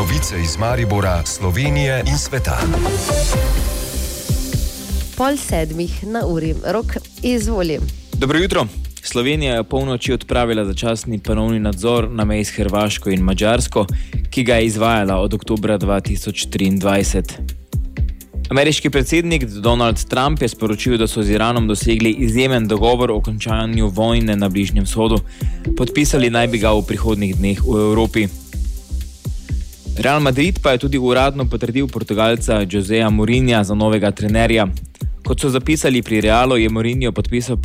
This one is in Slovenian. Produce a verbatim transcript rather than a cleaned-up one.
Novice iz Maribora, Slovenije in sveta. Pol sedmih na uri. Rok, izvoli. Dobro jutro. Slovenija je polnoči odpravila začasni ponovni nadzor na meji s Hrvaško in Madžarsko, ki ga je izvajala od oktobra dva tisoč triindvajset. Ameriški predsednik Donald Trump je sporočil, da so z Iranom dosegli izjemen dogovor o končanju vojne na Bližnjem vzhodu. Podpisali naj bi ga v prihodnjih dneh v Evropi. Real Madrid pa je tudi uradno potrdil Portugalca Joseja Mourinha za novega trenerja. Kot so zapisali pri Realu, je Mourinho podpisal